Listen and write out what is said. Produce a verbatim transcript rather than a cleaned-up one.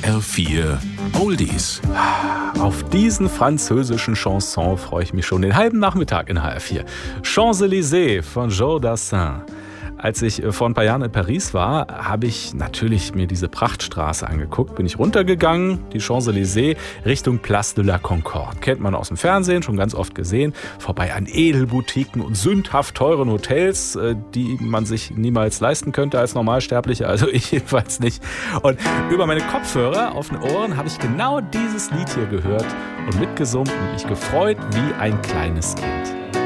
R vier Oldies. Auf diesen französischen Chanson freue ich mich schon den halben Nachmittag in H R vier. Champs-Élysées von Joe Dassin. Als ich vor ein paar Jahren in Paris war, habe ich natürlich mir diese Prachtstraße angeguckt. Bin ich runtergegangen, die Champs-Élysées, Richtung Place de la Concorde. Kennt man aus dem Fernsehen, schon ganz oft gesehen. Vorbei an Edelboutiquen und sündhaft teuren Hotels, die man sich niemals leisten könnte als Normalsterblicher. Also ich jedenfalls nicht. Und über meine Kopfhörer auf den Ohren habe ich genau dieses Lied hier gehört und mitgesummt und mich gefreut wie ein kleines Kind.